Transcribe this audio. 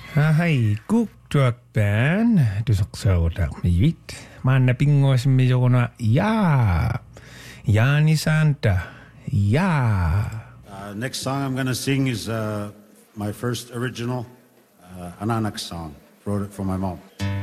Hai, Cook Band. Du saksaodak mit. Manna pingos misogona ja. Jani Santa. Ja. Next song I'm going to sing is my first original Ananak song. Wrote it for my mom.